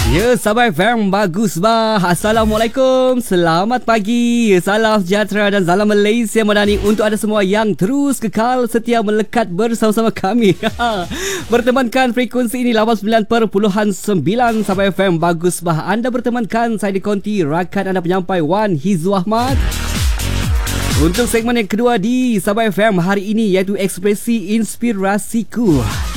Ya, Sahabat FM, bagus bah. Assalamualaikum, selamat pagi, salam sejahtera dan salam Malaysia Madani untuk anda semua yang terus kekal setia melekat bersama-sama kami. Bertemankan frekuensi ini 89.9 Sahabat FM, bagus bah. Anda bertemankan saya di konti rakan anda penyampai Wan Hizu Ahmad. Untuk segmen yang kedua di Sahabat FM hari ini, iaitu Ekspresi Inspirasiku.